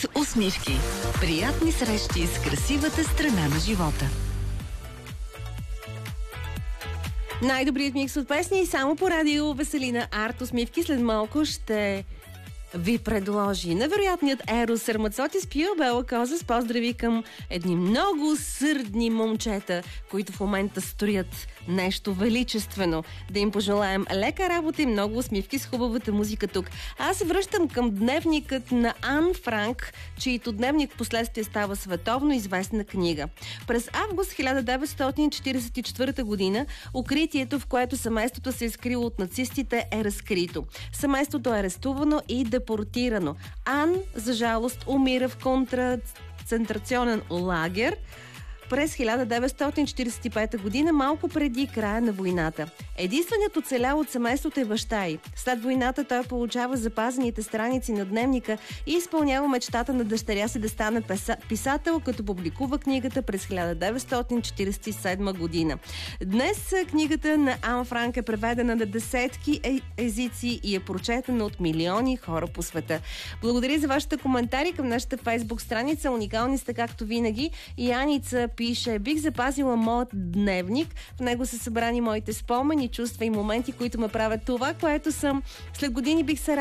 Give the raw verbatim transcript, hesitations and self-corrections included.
Арт усмивки. Приятни срещи с красивата страна на живота. Най-добрият микс от песни само по радио Веселина Арт усмивки. След малко ще ви предложи невероятният Ерос Рамацотис Пио Бела Коза с поздрави към едни много сърдни момчета, които в момента строят нещо величествено. Да им пожелаем лека работа и много усмивки с хубавата музика тук. Аз се връщам към дневникът на Ан Франк, чийто дневник в последствие става световно известна книга. През август хиляда деветстотин четиридесет и четвърта година укритието, в което семейството се е скрило от нацистите, е разкрито. Семейството е арестувано и депортирано. Ан, за жалост, умира в концентрационен лагер през хиляда деветстотин четиридесет и пета година, малко преди края на войната. Единственият оцелял от семейството е баща й. След войната той получава запазените страници на дневника и изпълнява мечтата на дъщеря си да стане писател, като публикува книгата през хиляда деветстотин четиридесет и седма година. Днес книгата на Ан Франк е преведена на десетки е- езици и е прочетена от милиони хора по света. Благодаря за вашите коментари към нашата фейсбук страница. Уникални сте както винаги. И Аница пише: бих запазила моят дневник. В него са събрани моите спомени, чувства и моменти, които ме правят това, което съм. След години бих се